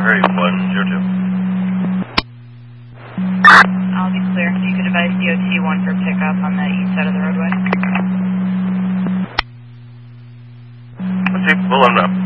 Area 102. I'll be clear. You could advise DOT 1 for pickup on the east side of the roadway. Let's see, we'll let them know.